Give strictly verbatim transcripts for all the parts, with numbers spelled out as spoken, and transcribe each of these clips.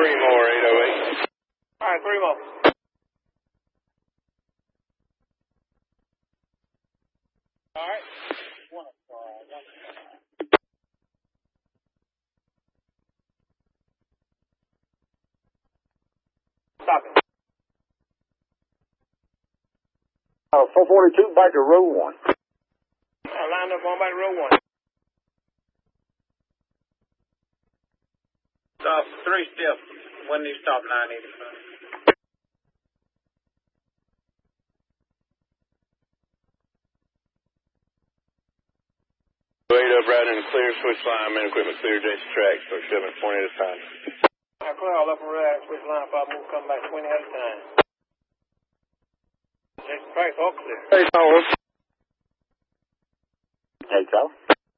three more, eight oh eight. All right, three more. All right. One, uh, one. Stop it. Uh, four forty-two, back to row one. I lined up on back to row one. Stop three stiff. When you stop nine eighty-five. eight up, right in the clear, switch line, man, equipment clear, adjacent track, start shoving twenty at a time. I clear all up and right, switch line, five move, come back twenty at a time. Adjacent track, all clear. Hey, Charles. Hey, Charles.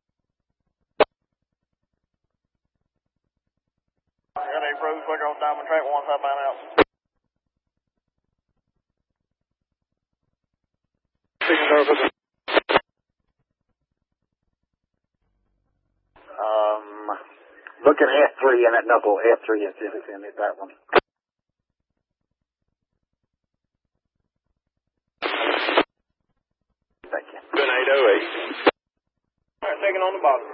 I got a Bruce Wicker on diamond track, one side bound out. Um, look at F three in that knuckle, F three and see if it's in it, that one. Thank you. Good eight oh eight. All right, taking on the bottom.